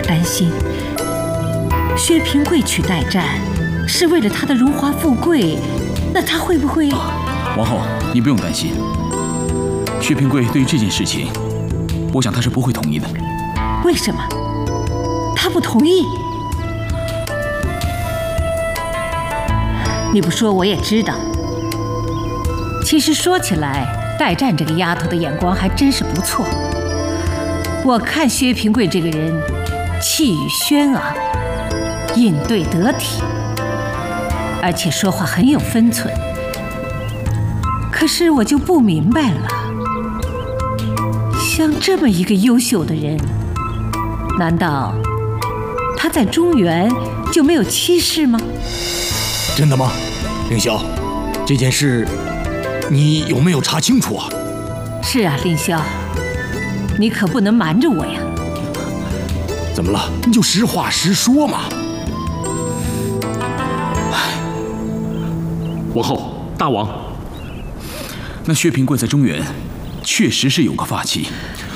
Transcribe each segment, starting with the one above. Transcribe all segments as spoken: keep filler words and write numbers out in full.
担心，薛平贵娶代战是为了他的荣华富贵，那他会不会…… 王后，你不用担心，薛平贵对于这件事情，我想他是不会同意的。 为什么？他不同意？你不说我也知道。其实说起来，代战这个丫头的眼光还真是不错。我看薛平贵这个人，气宇轩昂，应对得体，而且说话很有分寸。可是我就不明白了，像这么一个优秀的人，难道他在中原就没有妻室吗？ 真的吗，凌霄？这件事你有没有查清楚啊？ 是啊，凌霄，你可不能瞒着我呀。 怎么了？你就实话实说嘛。 王后，大王， 那薛平贵在中原确实是有个发妻。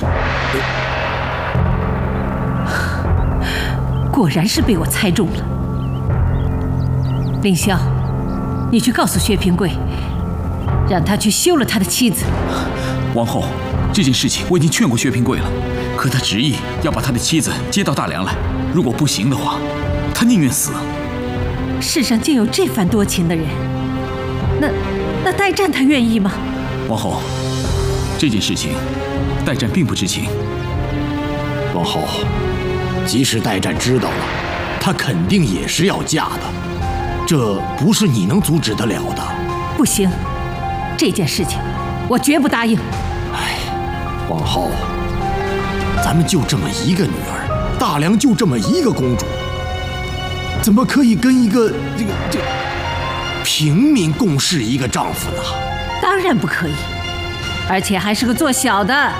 果然是被我猜中了。凌霄，你去告诉薛平贵，让他去休了他的妻子。 王后，这件事情我已经劝过薛平贵了，可他执意要把他的妻子接到大梁来。如果不行的话，他宁愿死。 世上竟有这番多情的人，那那代战他愿意吗？ 王后，这件事情，代战并不知情。 王后，即使代战知道了，他肯定也是要嫁的，这不是你能阻止得了的。 不行，这件事情我绝不答应。 哎，王后，咱们就这么一个女儿，大梁就这么一个公主，怎么可以跟一个这个这个平民共侍一个丈夫呢？ 当然不可以，而且还是个做小的。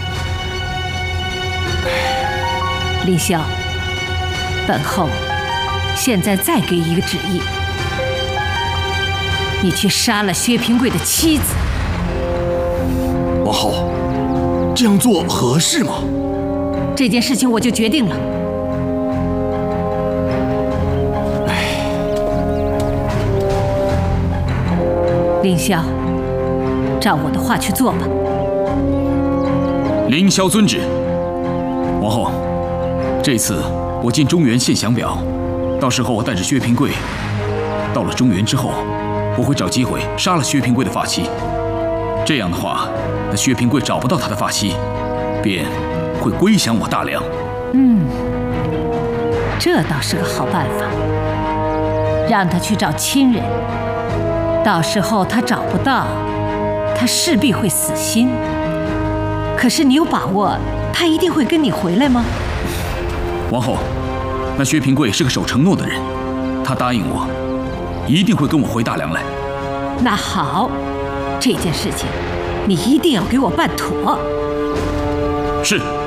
凌霄，本后现在再给一个旨意，你去杀了薛平贵的妻子。 王后，这样做合适吗？ 这件事情我就决定了。 哎， 凌霄，照我的话去做吧。 凌霄遵旨。王后，这次我进中原献降表，到时候我带着薛平贵到了中原之后，我会找机会杀了薛平贵的发妻。这样的话，那薛平贵找不到他的发妻，便会归降我大梁。 嗯，这倒是个好办法。让他去找亲人，到时候他找不到，他势必会死心。可是你有把握他一定会跟你回来吗？ 王后，那薛平贵是个守承诺的人，他答应我，一定会跟我回大梁来。 那好，这件事情你一定要给我办妥。 是。